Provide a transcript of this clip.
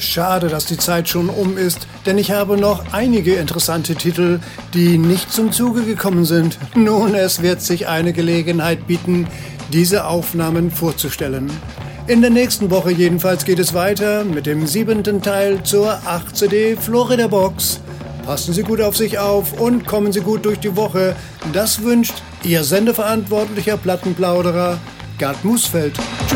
Schade, dass die Zeit schon um ist, denn ich habe noch einige interessante Titel, die nicht zum Zuge gekommen sind. Nun, es wird sich eine Gelegenheit bieten, diese Aufnahmen vorzustellen. In der nächsten Woche jedenfalls geht es weiter mit dem 7. Teil zur 8CD Florida Box. Passen Sie gut auf sich auf und kommen Sie gut durch die Woche. Das wünscht Ihr sendeverantwortlicher Plattenplauderer Gerd Musfeld.